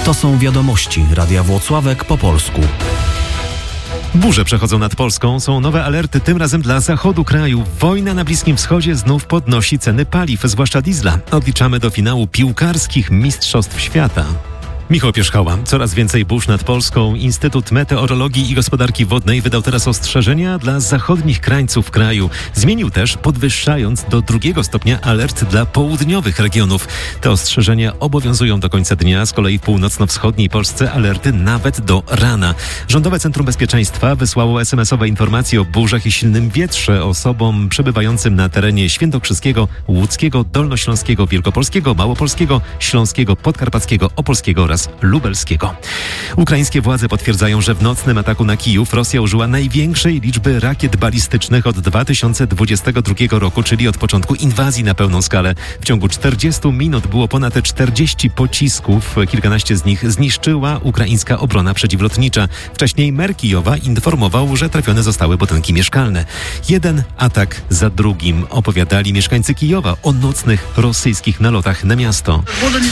To są wiadomości Radia Włocławek po polsku. Burze przechodzą nad Polską, są nowe alerty, tym razem dla zachodu kraju. Wojna na Bliskim Wschodzie znów podnosi ceny paliw, zwłaszcza diesla. Odliczamy do finału piłkarskich Mistrzostw Świata. Michał Pierzchała. Coraz więcej burz nad Polską. Instytut Meteorologii i Gospodarki Wodnej wydał teraz ostrzeżenia dla zachodnich krańców kraju. Zmienił też, podwyższając do 2 stopnia alert dla południowych regionów. Te ostrzeżenia obowiązują do końca dnia, z kolei w północno-wschodniej Polsce alerty nawet do rana. Rządowe Centrum Bezpieczeństwa wysłało SMS-owe informacje o burzach i silnym wietrze osobom przebywającym na terenie świętokrzyskiego, łódzkiego, dolnośląskiego, wielkopolskiego, małopolskiego, śląskiego, podkarpackiego, opolskiego oraz lubelskiego. Ukraińskie władze potwierdzają, że w nocnym ataku na Kijów Rosja użyła największej liczby rakiet balistycznych od 2022 roku, czyli od początku inwazji na pełną skalę. W ciągu 40 minut było ponad 40 pocisków. Kilkanaście z nich zniszczyła ukraińska obrona przeciwlotnicza. Wcześniej mer Kijowa informował, że trafione zostały budynki mieszkalne. Jeden atak za drugim. Opowiadali mieszkańcy Kijowa o nocnych rosyjskich nalotach na miasto.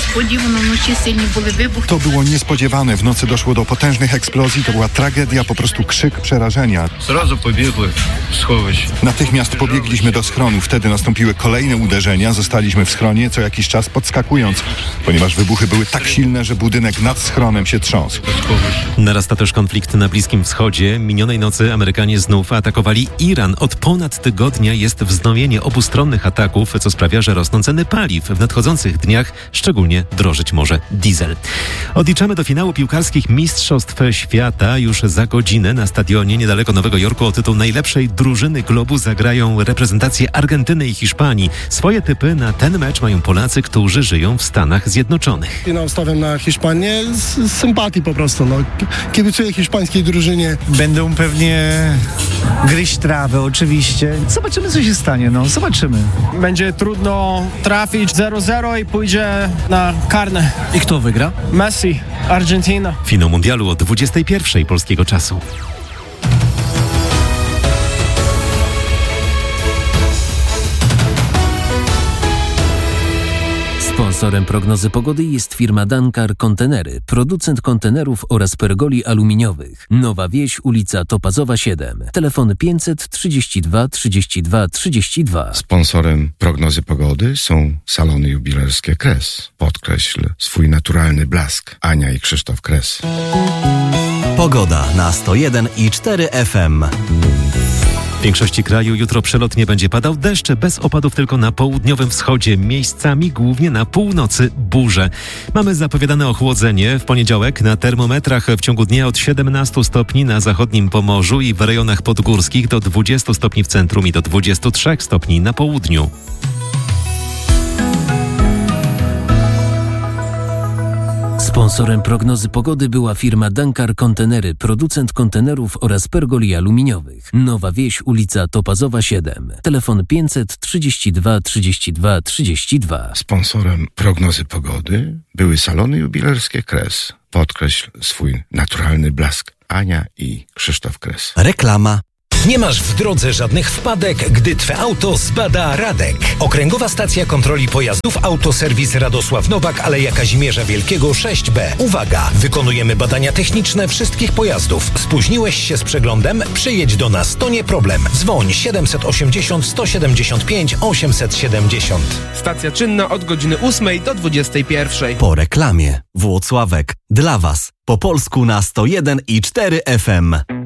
To było niespodziewane. W nocy doszło do potężnych eksplozji. To była tragedia, po prostu krzyk przerażenia. Natychmiast pobiegliśmy do schronu. Wtedy nastąpiły kolejne uderzenia. Zostaliśmy w schronie co jakiś czas podskakując, ponieważ wybuchy były tak silne, że budynek nad schronem się trząsł. Narasta też konflikt na Bliskim Wschodzie. Minionej nocy Amerykanie znów atakowali Iran. Od ponad tygodnia jest wznowienie obustronnych ataków, co sprawia, że rosną ceny paliw. W nadchodzących dniach szczególnie drożyć może diesel. Odliczamy do finału piłkarskich Mistrzostw Świata. Już za godzinę na stadionie niedaleko Nowego Jorku o tytuł najlepszej drużyny globu zagrają reprezentacje Argentyny i Hiszpanii. Swoje typy na ten mecz mają Polacy, którzy żyją w Stanach Zjednoczonych. Stawiam na Hiszpanię z sympatii po prostu. Kibicuję hiszpańskiej drużynie. Będą pewnie gryźć trawę oczywiście. Zobaczymy, co się stanie. Zobaczymy. Będzie trudno trafić 0-0 i pójdzie na karne. I kto wygra? Messi, Argentyna. Finał mundialu o 21:00 polskiego czasu. Sponsorem prognozy pogody jest firma Dankar Kontenery, producent kontenerów oraz pergoli aluminiowych. Nowa Wieś, ulica Topazowa 7. Telefon 532 32 32. Sponsorem prognozy pogody są salony jubilerskie Kres. Podkreśl swój naturalny blask. Ania i Krzysztof Kres. Pogoda na 101,4 FM. W większości kraju jutro przelotnie będzie padał deszcz, bez opadów tylko na południowym wschodzie, miejscami głównie na północy burze. Mamy zapowiadane ochłodzenie. W poniedziałek na termometrach w ciągu dnia od 17 stopni na zachodnim Pomorzu i w rejonach podgórskich do 20 stopni w centrum i do 23 stopni na południu. Sponsorem prognozy pogody była firma Dankar Kontenery, producent kontenerów oraz pergoli aluminiowych. Nowa Wieś, ulica Topazowa 7. Telefon 532 32 32. Sponsorem prognozy pogody były salony jubilerskie Kres. Podkreśl swój naturalny blask. Ania i Krzysztof Kres. Reklama. Nie masz w drodze żadnych wpadek, gdy Twe auto zbada Radek. Okręgowa Stacja Kontroli Pojazdów Autoserwis Radosław Nowak, Aleja Kazimierza Wielkiego 6B. Uwaga! Wykonujemy badania techniczne wszystkich pojazdów. Spóźniłeś się z przeglądem? Przyjedź do nas, to nie problem. Dzwoń 780 175 870. Stacja czynna od godziny 8 do 21. Po reklamie. Włocławek. Dla Was. Po polsku na 101,4 FM.